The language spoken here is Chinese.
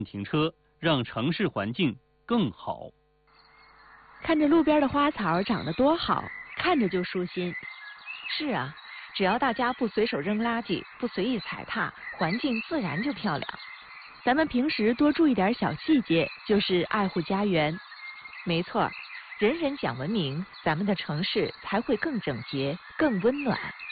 停车，让城市环境更好。 看着路边的花草长得多好，看着就舒心。是啊，只要大家不随手扔垃圾，不随意踩踏，环境自然就漂亮。咱们平时多注意点小细节，就是爱护家园。没错，人人讲文明，咱们的城市才会更整洁、更温暖。